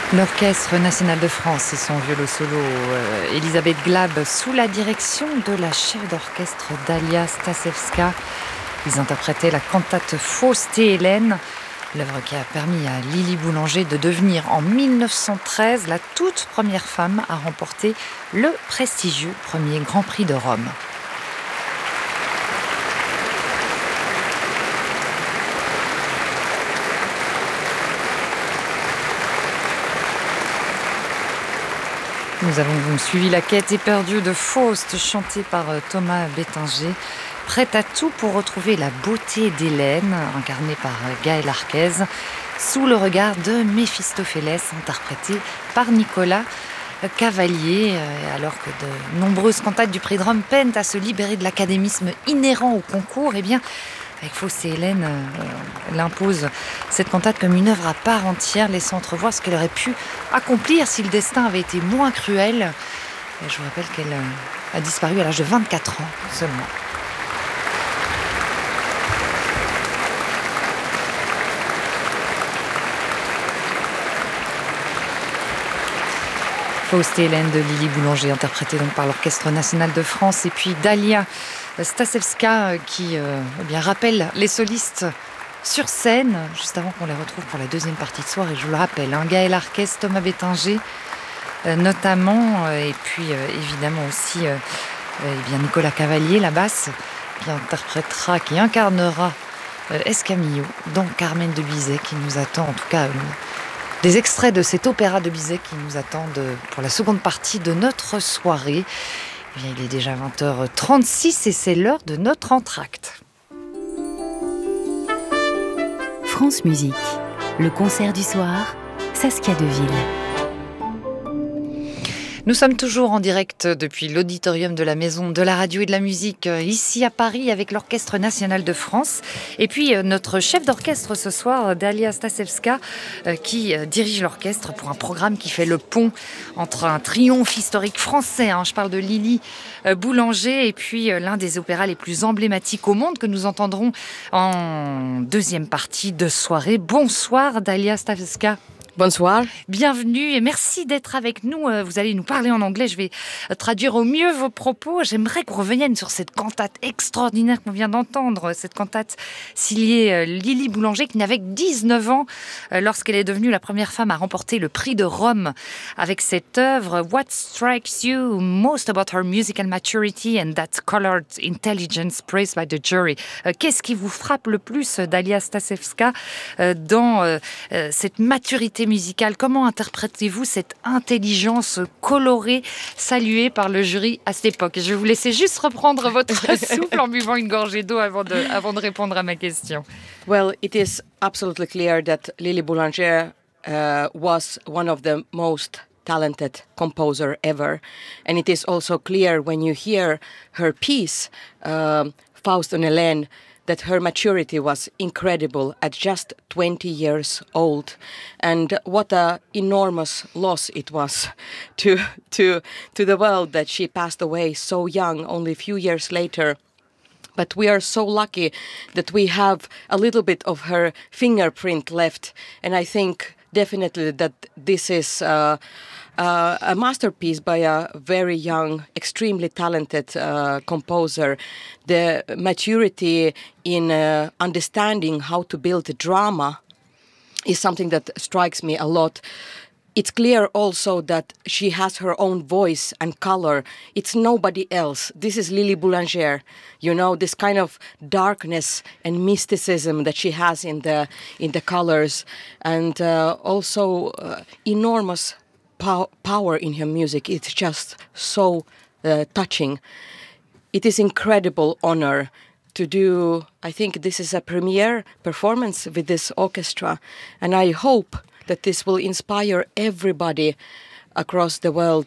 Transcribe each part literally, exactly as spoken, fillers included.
L'Orchestre national de France et son violon solo euh, Elisabeth Glab sous la direction de la chef d'orchestre Dalia Stasevska. Ils interprétaient la cantate Faust et Hélène, l'œuvre qui a permis à Lily Boulanger de devenir en mille neuf cent treize la toute première femme à remporter le prestigieux premier Grand Prix de Rome. Nous avons suivi la quête éperdue de Faust, chantée par Thomas Bettinger, prête à tout pour retrouver la beauté d'Hélène, incarnée par Gaël Arquez, sous le regard de Méphistophélès, interprété par Nicolas Cavalier, alors que de nombreuses cantates du Prix de Rome peinent à se libérer de l'académisme inhérent au concours, eh bien, avec Faust et Hélène, euh, elle impose cette cantate comme une œuvre à part entière, laissant entrevoir ce qu'elle aurait pu accomplir si le destin avait été moins cruel. Et je vous rappelle qu'elle a disparu à l'âge de vingt-quatre ans seulement. Faust et Hélène de Lily Boulanger, interprétée donc par l'Orchestre national de France, et puis Dalia Stasevska qui euh, eh bien, rappelle les solistes sur scène, juste avant qu'on les retrouve pour la deuxième partie de soirée. Je vous le rappelle, hein, Gaël Arquez, Thomas Bettinger euh, notamment, euh, et puis euh, évidemment aussi euh, eh bien, Nicolas Cavalier, la basse, qui interprétera, qui incarnera euh, Escamillo dans Carmen de Bizet, qui nous attend, en tout cas... Euh, Des extraits de cet opéra de Bizet qui nous attendent pour la seconde partie de notre soirée. Eh bien, il est déjà vingt heures trente-six et c'est l'heure de notre entracte. France Musique, le concert du soir, Saskia Deville. Nous sommes toujours en direct depuis l'auditorium de la Maison de la Radio et de la Musique, ici à Paris, avec l'Orchestre national de France. Et puis notre chef d'orchestre ce soir, Dalia Stasevska, qui dirige l'orchestre pour un programme qui fait le pont entre un triomphe historique français, hein, je parle de Lily Boulanger, et puis l'un des opéras les plus emblématiques au monde que nous entendrons en deuxième partie de soirée. Bonsoir Dalia Stasevska. Bonsoir. Bienvenue et merci d'être avec nous. Vous allez nous parler en anglais. Je vais traduire au mieux vos propos. J'aimerais qu'on revienne sur cette cantate extraordinaire qu'on vient d'entendre. Cette cantate signée Lily Boulanger qui n'avait que dix-neuf ans lorsqu'elle est devenue la première femme à remporter le prix de Rome avec cette œuvre. What strikes you most about her musical maturity and that colored intelligence praised by the jury? Qu'est-ce qui vous frappe le plus, Dalia Stasevska, dans cette maturité musicale? Comment interprétez-vous cette intelligence colorée saluée par le jury à cette époque? Je vais vous laisser juste reprendre votre souffle en buvant une gorgée d'eau avant de, avant de répondre à ma question. Well, it is absolutely clear that Lily Boulanger uh, was one of the most talented composer ever. And it is also clear when you hear her piece, uh, Faust und Hélène, that her maturity was incredible at just twenty years old. And what an enormous loss it was to, to, to the world that she passed away so young, only a few years later. But we are so lucky that we have a little bit of her fingerprint left. And I think definitely that this is uh, uh, a masterpiece by a very young, extremely talented uh, composer. The maturity in uh, understanding how to build a drama is something that strikes me a lot. It's clear also that she has her own voice and color. It's nobody else. This is Lily Boulanger. You know, this kind of darkness and mysticism that she has in the in the colors, and uh, also uh, enormous pow- power in her music. It's just so uh, touching. It is incredible honor to do. I think this is a premiere performance with this orchestra, and I hope that this will inspire everybody across the world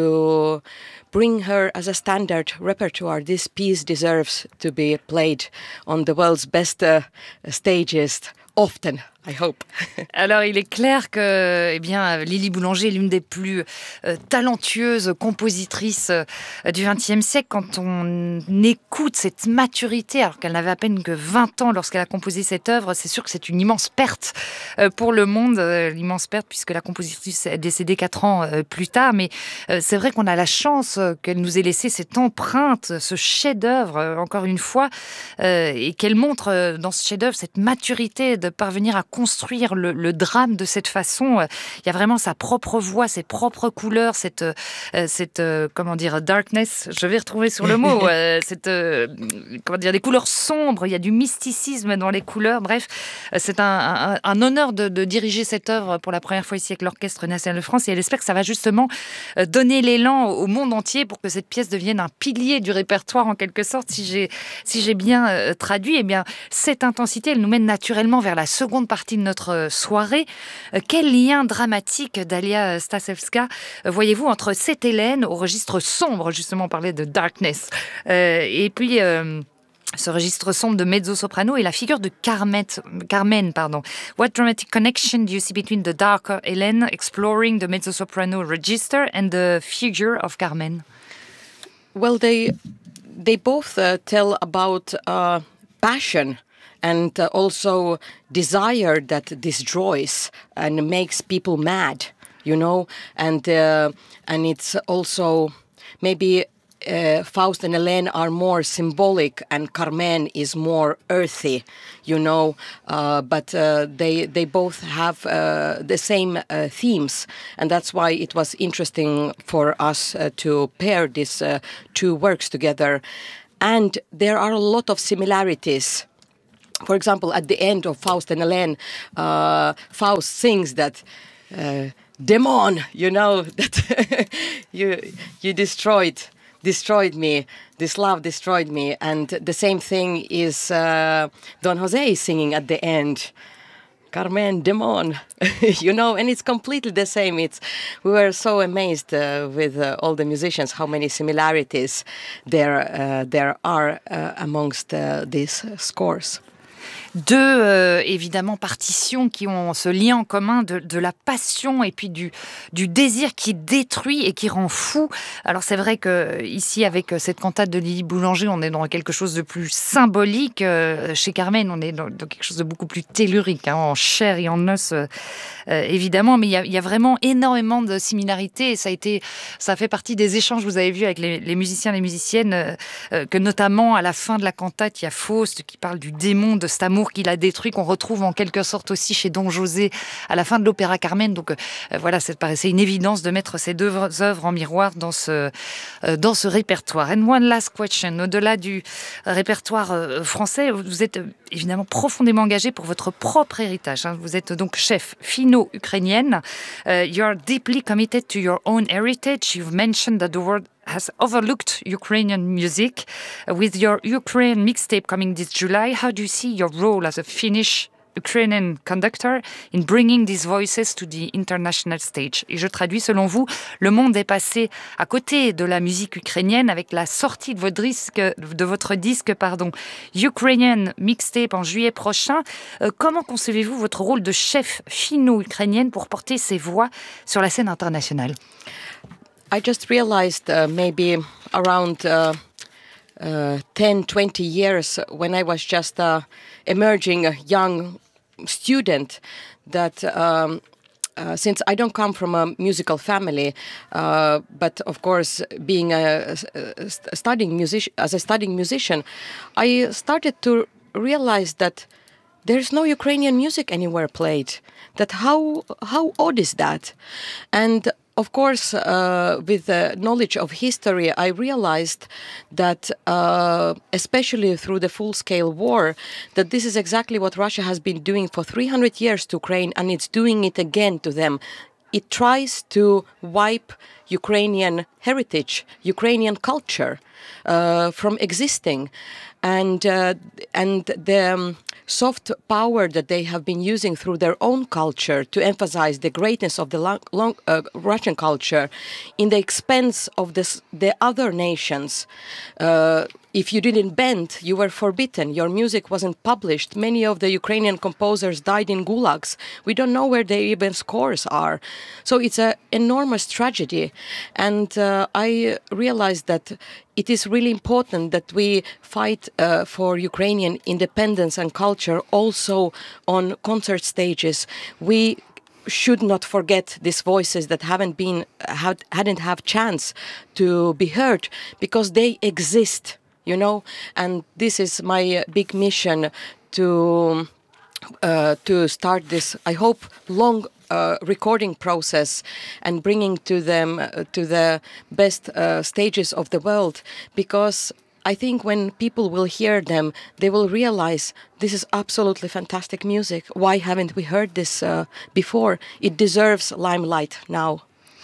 to bring her as a standard repertoire. This piece deserves to be played on the world's best uh, stages often. I hope. Alors, il est clair que eh bien, Lily Boulanger est l'une des plus euh, talentueuses compositrices euh, du vingtième siècle. Quand on écoute cette maturité, alors qu'elle n'avait à peine que vingt ans lorsqu'elle a composé cette œuvre, c'est sûr que c'est une immense perte euh, pour le monde, euh, l'immense perte puisque la compositrice est décédée quatre ans euh, plus tard. Mais euh, c'est vrai qu'on a la chance euh, qu'elle nous ait laissé cette empreinte, ce chef-d'œuvre, euh, encore une fois, euh, et qu'elle montre euh, dans ce chef-d'œuvre cette maturité de parvenir à construire le, le drame de cette façon. Il y a vraiment sa propre voix, ses propres couleurs, cette, euh, cette euh, comment dire, darkness, je vais retrouver sur le mot, euh, cette, euh, comment dire, des couleurs sombres, il y a du mysticisme dans les couleurs. Bref, c'est un, un, un honneur de, de diriger cette œuvre pour la première fois ici avec l'Orchestre National de France, et elle espère que ça va justement donner l'élan au monde entier pour que cette pièce devienne un pilier du répertoire en quelque sorte. Si j'ai, si j'ai bien euh, traduit, eh bien, cette intensité, elle nous mène naturellement vers la seconde partie de notre soirée. Quel lien dramatique, Dalia Stasevska, voyez-vous entre cette Hélène au registre sombre, justement on parlait de darkness, euh, et puis euh, ce registre sombre de mezzo-soprano et la figure de Carmen, Carmen pardon. What dramatic connection do you see between the darker Hélène exploring the mezzo-soprano register and the figure of Carmen? Well, they they both uh, tell about uh, passion and uh, also desire that destroys and makes people mad, you know, and uh, and it's also maybe uh, Faust and Hélène are more symbolic and Carmen is more earthy, you know, uh, but uh, they they both have uh, the same uh, themes, and that's why it was interesting for us uh, to pair these uh, two works together. And there are a lot of similarities. For example, at the end of Faust and Hélène, uh, Faust sings that uh, "Demon," you know, that you you destroyed destroyed me. This love destroyed me, and the same thing is uh, Don Jose singing at the end. Carmen, Demon, you know, and it's completely the same. It's we were so amazed uh, with uh, all the musicians how many similarities there uh, there are uh, amongst uh, these scores. Deux, euh, évidemment, partitions qui ont ce lien en commun de, de la passion et puis du, du désir qui détruit et qui rend fou. Alors, c'est vrai que ici, avec cette cantate de Lily Boulanger, on est dans quelque chose de plus symbolique. Euh, chez Carmen, on est dans, dans quelque chose de beaucoup plus tellurique, hein, en chair et en os, euh, euh, évidemment. Mais il y a, il y a vraiment énormément de similarités et ça a été, ça fait partie des échanges que vous avez vus avec les, les musiciens et les musiciennes, euh, euh, que notamment à la fin de la cantate, il y a Faust qui parle du démon, de cet amour qu'il a détruit, qu'on retrouve en quelque sorte aussi chez Don José à la fin de l'opéra Carmen. Donc euh, voilà, ça paraissait une évidence de mettre ces deux œuvres en miroir dans ce, euh, dans ce répertoire. And one last question, au-delà du répertoire euh, français, vous êtes euh, évidemment profondément engagé pour votre propre héritage, hein. Vous êtes donc chef finno-ukrainienne. Uh, you're deeply committed to your own heritage. You've mentioned that the world has overlooked Ukrainian music. Uh, with your Ukraine mixtape coming this July, how do you see your role as a Finnish Ukrainian conductor in bringing these voices to the international stage? Et je traduis, selon vous, le monde est passé à côté de la musique ukrainienne avec la sortie de votre disque, de votre disque pardon, Ukrainian Mixtape en juillet prochain. Euh, comment concevez-vous votre rôle de chef finno-ukrainienne pour porter ces voix sur la scène internationale? I just realized uh, maybe around uh, uh, ten, twenty years when I was just uh, emerging a young student that um, uh, since I don't come from a musical family, uh, but of course being a, a studying music as a studying musician, I started to realize that there's no Ukrainian music anywhere played. That how how odd is that? And of course, uh, with the knowledge of history, I realized that, uh, especially through the full-scale war, that this is exactly what Russia has been doing for three hundred years to Ukraine, and it's doing it again to them. It tries to wipe Ukrainian heritage, Ukrainian culture uh, from existing. And uh, and the um, soft power that they have been using through their own culture to emphasize the greatness of the long, long, uh, Russian culture in the expense of this, the other nations. Uh, if you didn't bend, you were forbidden. Your music wasn't published. Many of the Ukrainian composers died in gulags. We don't know where their even scores are. So it's an enormous tragedy. And uh, I realized that it is really important that we fight uh, for Ukrainian independence and culture also on concert stages. We should not forget these voices that haven't been had, hadn't have chance to be heard because they exist, you know. And this is my big mission to uh, to start this, I hope, long Uh, recording process and bringing to them uh, to the best uh, stages of the world, because I think when people will hear them, they will realize this is absolutely fantastic music. Why haven't we heard this uh, before? It deserves limelight now.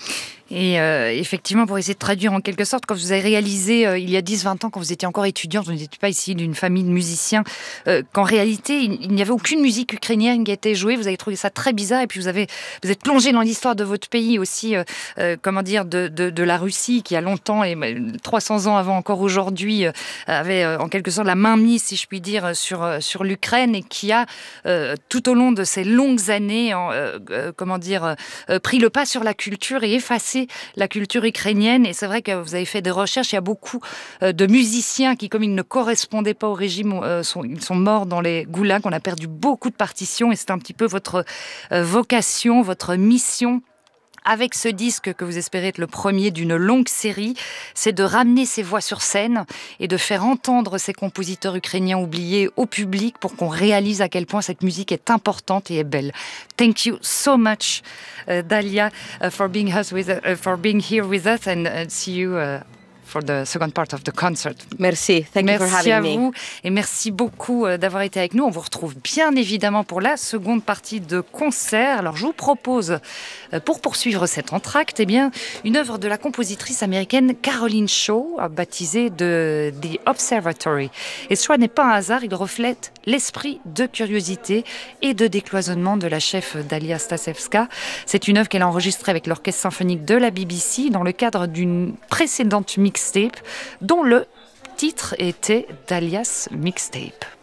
Et euh, effectivement, pour essayer de traduire en quelque sorte, quand vous avez réalisé euh, il y a dix vingt ans, quand vous étiez encore étudiante, vous n'étiez pas ici d'une famille de musiciens, euh, qu'en réalité, il, il n'y avait aucune musique ukrainienne qui a été jouée, vous avez trouvé ça très bizarre, et puis vous avez vous êtes plongé dans l'histoire de votre pays aussi, euh, euh, comment dire, de, de, de la Russie, qui a longtemps, et trois cents ans avant encore aujourd'hui, euh, avait euh, en quelque sorte la main mise, si je puis dire, sur, euh, sur l'Ukraine, et qui a, euh, tout au long de ces longues années, en, euh, euh, comment dire, euh, pris le pas sur la culture et effacé la culture ukrainienne. Et c'est vrai que vous avez fait des recherches, il y a beaucoup euh, de musiciens qui, comme ils ne correspondaient pas au régime, euh, sont, ils sont morts dans les goulags. On a perdu beaucoup de partitions et c'est un petit peu votre euh, vocation, votre mission avec ce disque que vous espérez être le premier d'une longue série, c'est de ramener ces voix sur scène et de faire entendre ces compositeurs ukrainiens oubliés au public pour qu'on réalise à quel point cette musique est importante et est belle. Thank you so much, uh, Dalia, uh, for being us with, uh, for being here with us, and uh, see you uh, for the second part of the concert. Merci, thank merci you for having à me. vous et merci beaucoup d'avoir été avec nous. On vous retrouve bien évidemment pour la seconde partie de concert. Alors je vous propose, pour poursuivre cet entracte, eh bien, une œuvre de la compositrice américaine Caroline Shaw, baptisée de The Observatory. Et ce choix n'est pas un hasard, il reflète l'esprit de curiosité et de décloisonnement de la chef Dalia Stasevska. C'est une œuvre qu'elle a enregistrée avec l'Orchestre symphonique de la B B C dans le cadre d'une précédente mixtape dont le titre était Dalia's Mixtape.